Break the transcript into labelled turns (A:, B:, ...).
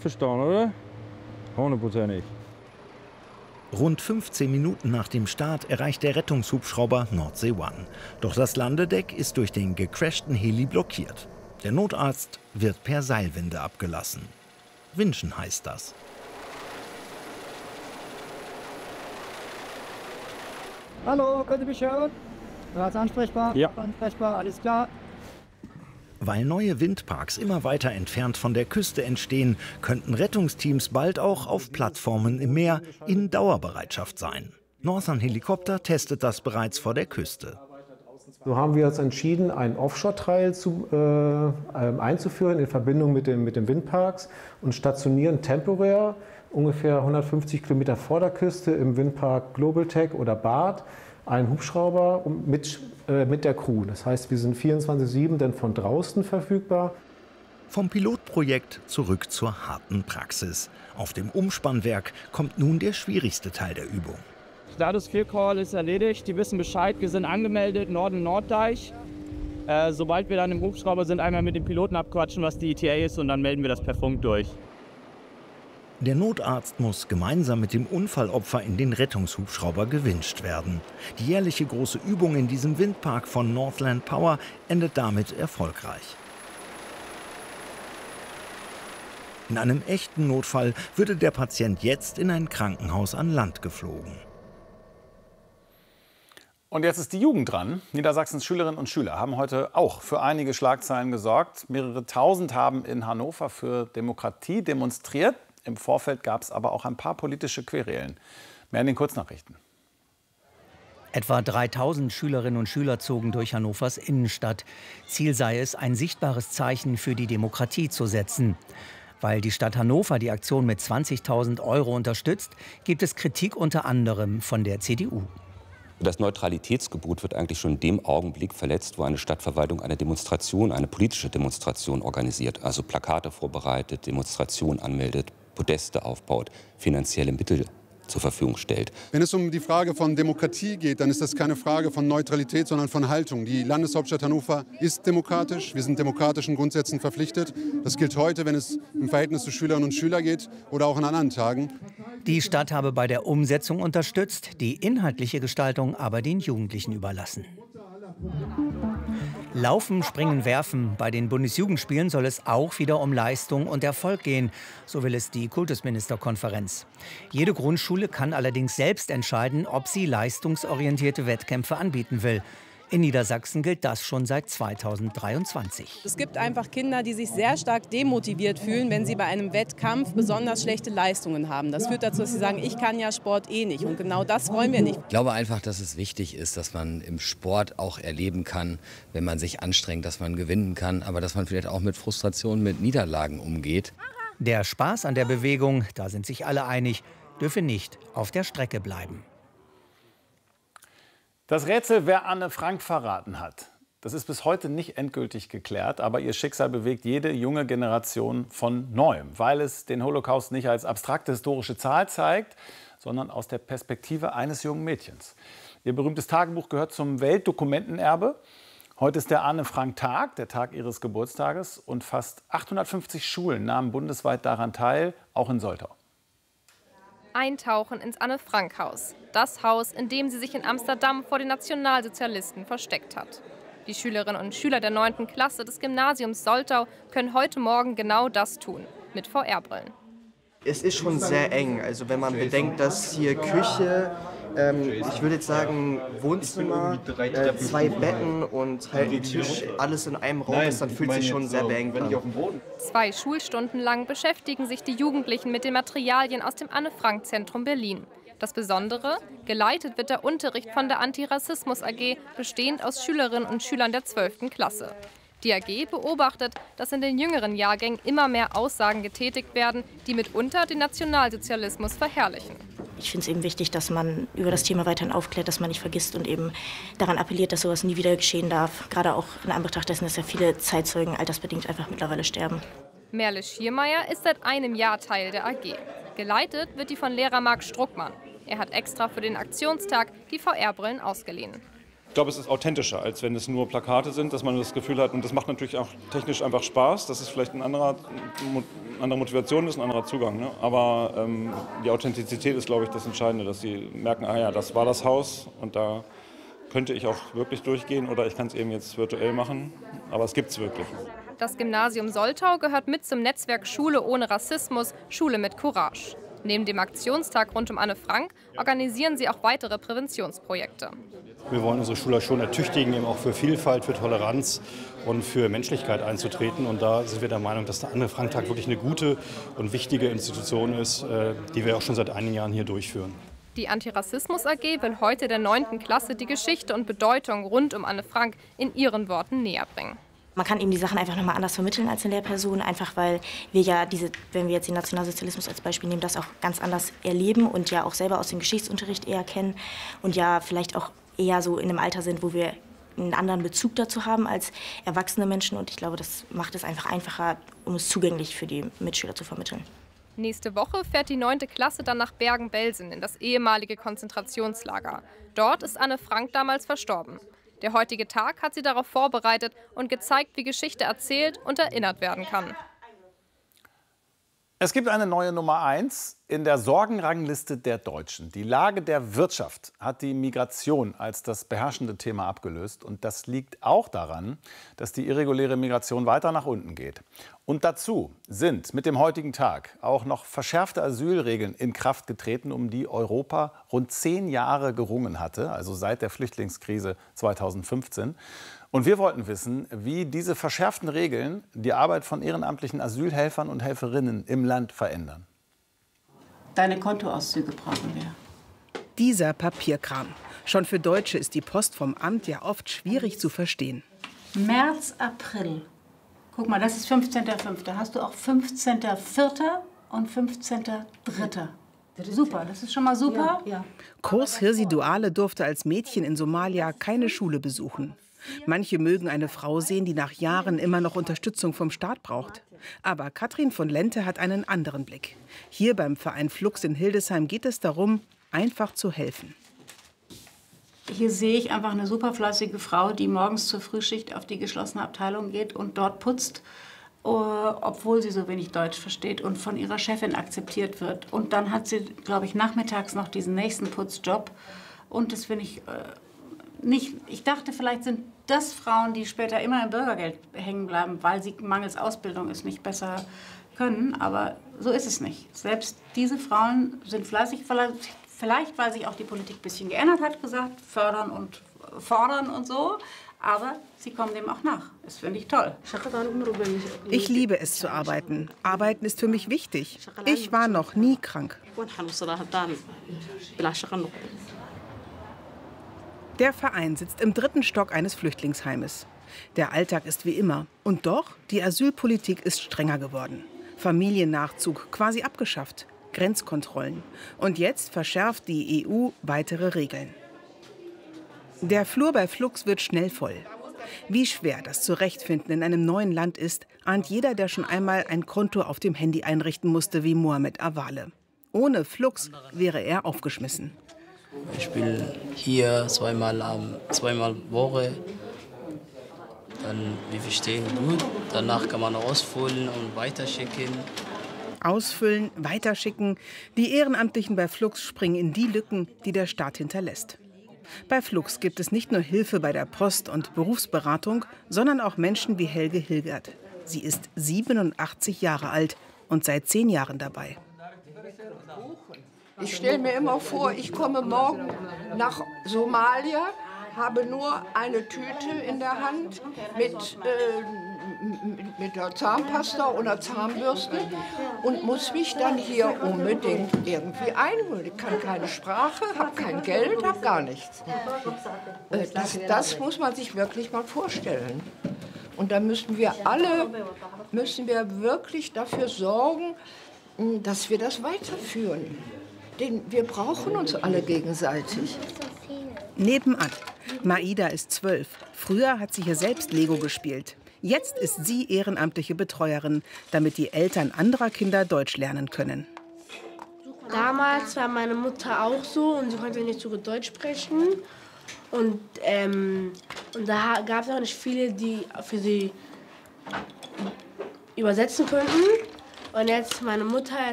A: verstanden, oder? Hundertprozentig.
B: Rund 15 Minuten nach dem Start erreicht der Rettungshubschrauber Nordsee One. Doch das Landedeck ist durch den gecrashten Heli blockiert. Der Notarzt wird per Seilwinde abgelassen. Winschen heißt das.
C: Hallo, können Sie mich hören? Was ansprechbar?
A: Ja.
C: Ansprechbar, alles klar.
B: Weil neue Windparks immer weiter entfernt von der Küste entstehen, könnten Rettungsteams bald auch auf Plattformen im Meer in Dauerbereitschaft sein. Northern Helikopter testet das bereits vor der Küste.
D: So haben wir uns entschieden, einen Offshore-Trial einzuführen in Verbindung mit den Windparks und stationieren temporär ungefähr 150 Kilometer vor der Küste im Windpark Global Tech oder BART einen Hubschrauber mit der Crew. Das heißt, wir sind 24/7 dann von draußen verfügbar.
B: Vom Pilotprojekt zurück zur harten Praxis. Auf dem Umspannwerk kommt nun der schwierigste Teil der Übung.
E: Status 4 Call ist erledigt, die wissen Bescheid, wir sind angemeldet, Norden-Norddeich. Sobald wir dann im Hubschrauber sind, einmal mit dem Piloten abquatschen, was die ETA ist, und dann melden wir das per Funk durch.
B: Der Notarzt muss gemeinsam mit dem Unfallopfer in den Rettungshubschrauber gewincht werden. Die jährliche große Übung in diesem Windpark von Northland Power endet damit erfolgreich. In einem echten Notfall würde der Patient jetzt in ein Krankenhaus an Land geflogen.
F: Und jetzt ist die Jugend dran. Niedersachsens Schülerinnen und Schüler haben heute auch für einige Schlagzeilen gesorgt. Mehrere Tausend haben in Hannover für Demokratie demonstriert. Im Vorfeld gab es aber auch ein paar politische Querelen. Mehr in den Kurznachrichten.
G: Etwa 3000 Schülerinnen und Schüler zogen durch Hannovers Innenstadt. Ziel sei es, ein sichtbares Zeichen für die Demokratie zu setzen. Weil die Stadt Hannover die Aktion mit 20.000 € unterstützt, gibt es Kritik unter anderem von der CDU.
H: Das Neutralitätsgebot wird eigentlich schon in dem Augenblick verletzt, wo eine Stadtverwaltung eine Demonstration, eine politische Demonstration organisiert. Also Plakate vorbereitet, Demonstrationen anmeldet, Podeste aufbaut, finanzielle Mittel zur Verfügung stellt.
I: Wenn es um die Frage von Demokratie geht, dann ist das keine Frage von Neutralität, sondern von Haltung. Die Landeshauptstadt Hannover ist demokratisch. Wir sind demokratischen Grundsätzen verpflichtet. Das gilt heute, wenn es im Verhältnis zu Schülerinnen und Schülern geht oder auch an anderen Tagen.
G: Die Stadt habe bei der Umsetzung unterstützt, die inhaltliche Gestaltung aber den Jugendlichen überlassen. Laufen, Springen, Werfen. Bei den Bundesjugendspielen soll es auch wieder um Leistung und Erfolg gehen. So will es die Kultusministerkonferenz. Jede Grundschule kann allerdings selbst entscheiden, ob sie leistungsorientierte Wettkämpfe anbieten will. In Niedersachsen gilt das schon seit 2023.
J: Es gibt einfach Kinder, die sich sehr stark demotiviert fühlen, wenn sie bei einem Wettkampf besonders schlechte Leistungen haben. Das führt dazu, dass sie sagen, ich kann ja Sport eh nicht. Und genau das wollen wir nicht.
K: Ich glaube einfach, dass es wichtig ist, dass man im Sport auch erleben kann, wenn man sich anstrengt, dass man gewinnen kann, aber dass man vielleicht auch mit Frustrationen, mit Niederlagen umgeht.
G: Der Spaß an der Bewegung, da sind sich alle einig, dürfe nicht auf der Strecke bleiben.
F: Das Rätsel, wer Anne Frank verraten hat, das ist bis heute nicht endgültig geklärt, aber ihr Schicksal bewegt jede junge Generation von Neuem, weil es den Holocaust nicht als abstrakte historische Zahl zeigt, sondern aus der Perspektive eines jungen Mädchens. Ihr berühmtes Tagebuch gehört zum Weltdokumentenerbe. Heute ist der Anne Frank Tag, der Tag ihres Geburtstages, und fast 850 Schulen nahmen bundesweit daran teil, auch in Soltau.
L: Eintauchen ins Anne-Frank-Haus. Das Haus, in dem sie sich in Amsterdam vor den Nationalsozialisten versteckt hat. Die Schülerinnen und Schüler der 9. Klasse des Gymnasiums Soltau können heute Morgen genau das tun, mit VR-Brillen.
M: Es ist schon sehr eng, also wenn man bedenkt, dass hier Küche, ich würde jetzt sagen Wohnzimmer, 2 Betten und halt ein Tisch, alles in einem Raum ist, dann fühlt sich schon sehr beengt an.
L: 2 Schulstunden lang beschäftigen sich die Jugendlichen mit den Materialien aus dem Anne-Frank-Zentrum Berlin. Das Besondere, geleitet wird der Unterricht von der Antirassismus AG, bestehend aus Schülerinnen und Schülern der 12. Klasse. Die AG beobachtet, dass in den jüngeren Jahrgängen immer mehr Aussagen getätigt werden, die mitunter den Nationalsozialismus verherrlichen.
N: Ich finde es eben wichtig, dass man über das Thema weiterhin aufklärt, dass man nicht vergisst und eben daran appelliert, dass sowas nie wieder geschehen darf. Gerade auch in Anbetracht dessen, dass ja viele Zeitzeugen altersbedingt einfach mittlerweile sterben.
L: Merle Schiermeier ist seit einem Jahr Teil der AG. Geleitet wird die von Lehrer Marc Struckmann. Er hat extra für den Aktionstag die VR-Brillen ausgeliehen.
O: Ich glaube, es ist authentischer, als wenn es nur Plakate sind, dass man das Gefühl hat, und das macht natürlich auch technisch einfach Spaß, dass es vielleicht eine andere Motivation ist, ein anderer Zugang. Ne? Aber die Authentizität ist, glaube ich, das Entscheidende, dass sie merken, ah ja, das war das Haus und da könnte ich auch wirklich durchgehen oder ich kann es eben jetzt virtuell machen, aber es gibt es wirklich.
L: Das Gymnasium Soltau gehört mit zum Netzwerk Schule ohne Rassismus, Schule mit Courage. Neben dem Aktionstag rund um Anne Frank organisieren sie auch weitere Präventionsprojekte.
P: Wir wollen unsere Schüler schon ertüchtigen, eben auch für Vielfalt, für Toleranz und für Menschlichkeit einzutreten. Und da sind wir der Meinung, dass der Anne-Frank-Tag wirklich eine gute und wichtige Institution ist, die wir auch schon seit einigen Jahren hier durchführen.
L: Die Antirassismus AG will heute der 9. Klasse die Geschichte und Bedeutung rund um Anne Frank in ihren Worten näher bringen.
N: Man kann eben die Sachen einfach nochmal anders vermitteln als eine Lehrperson, einfach weil wir ja wenn wir jetzt den Nationalsozialismus als Beispiel nehmen, das auch ganz anders erleben und ja auch selber aus dem Geschichtsunterricht eher kennen und ja vielleicht auch eher so in einem Alter sind, wo wir einen anderen Bezug dazu haben als erwachsene Menschen. Und ich glaube, das macht es einfach einfacher, um es zugänglich für die Mitschüler zu vermitteln.
L: Nächste Woche fährt die 9. Klasse dann nach Bergen-Belsen in das ehemalige Konzentrationslager. Dort ist Anne Frank damals verstorben. Der heutige Tag hat sie darauf vorbereitet und gezeigt, wie Geschichte erzählt und erinnert werden kann.
F: Es gibt eine neue Nummer 1 in der Sorgenrangliste der Deutschen. Die Lage der Wirtschaft hat die Migration als das beherrschende Thema abgelöst. Und das liegt auch daran, dass die irreguläre Migration weiter nach unten geht. Und dazu sind mit dem heutigen Tag auch noch verschärfte Asylregeln in Kraft getreten, um die Europa rund 10 Jahre gerungen hatte, also seit der Flüchtlingskrise 2015. Und wir wollten wissen, wie diese verschärften Regeln die Arbeit von ehrenamtlichen Asylhelfern und Helferinnen im Land verändern.
Q: Deine Kontoauszüge brauchen wir.
R: Dieser Papierkram. Schon für Deutsche ist die Post vom Amt ja oft schwierig zu verstehen.
Q: März, April. Guck mal, das ist 15.05. Hast du auch 15.04. und 15.03. Super, das ist schon mal super.
R: Ja. Kurs Hirsi Duale durfte als Mädchen in Somalia keine Schule besuchen. Manche mögen eine Frau sehen, die nach Jahren immer noch Unterstützung vom Staat braucht. Aber Katrin von Lente hat einen anderen Blick. Hier beim Verein Flux in Hildesheim geht es darum, einfach zu helfen.
Q: Hier sehe ich einfach eine super fleißige Frau, die morgens zur Frühschicht auf die geschlossene Abteilung geht und dort putzt, obwohl sie so wenig Deutsch versteht und von ihrer Chefin akzeptiert wird. Und dann hat sie, glaube ich, nachmittags noch diesen nächsten Putzjob. Und das finde ich nicht. Ich dachte, vielleicht sind das Frauen, die später immer im Bürgergeld hängen bleiben, weil sie mangels Ausbildung es nicht besser können. Aber so ist es nicht. Selbst diese Frauen sind fleißig, vielleicht weil sich auch die Politik ein bisschen geändert hat, gesagt, fördern und fordern und so. Aber sie kommen dem auch nach. Das finde ich toll.
R: Ich liebe es zu arbeiten. Arbeiten ist für mich wichtig. Ich war noch nie krank. Der Verein sitzt im 3. Stock eines Flüchtlingsheimes. Der Alltag ist wie immer. Und doch, die Asylpolitik ist strenger geworden. Familiennachzug quasi abgeschafft. Grenzkontrollen. Und jetzt verschärft die EU weitere Regeln. Der Flur bei Flux wird schnell voll. Wie schwer das Zurechtfinden in einem neuen Land ist, ahnt jeder, der schon einmal ein Konto auf dem Handy einrichten musste, wie Mohamed Awale. Ohne Flux wäre er aufgeschmissen.
S: Ich spiele hier zweimal Woche. Dann, wir verstehen gut. Danach kann man ausfüllen und weiterschicken.
R: Ausfüllen, weiterschicken. Die Ehrenamtlichen bei Flux springen in die Lücken, die der Staat hinterlässt. Bei Flux gibt es nicht nur Hilfe bei der Post und Berufsberatung, sondern auch Menschen wie Helge Hilgert. Sie ist 87 Jahre alt und seit 10 Jahren dabei.
T: Ich stelle mir immer vor, ich komme morgen nach Somalia, habe nur eine Tüte in der Hand mit der Zahnpasta oder Zahnbürste und muss mich dann hier unbedingt irgendwie einholen. Ich kann keine Sprache, habe kein Geld, habe gar nichts. Das muss man sich wirklich mal vorstellen. Und da müssen wir wirklich dafür sorgen, dass wir das weiterführen. Denn wir brauchen uns alle gegenseitig.
R: Nebenan. Maida ist 12. Früher hat sie hier selbst Lego gespielt. Jetzt ist sie ehrenamtliche Betreuerin, damit die Eltern anderer Kinder Deutsch lernen können.
U: Damals war meine Mutter auch so und sie konnte nicht so gut Deutsch sprechen. Und da gab es auch nicht viele, die für sie übersetzen könnten. Und jetzt meine Mutter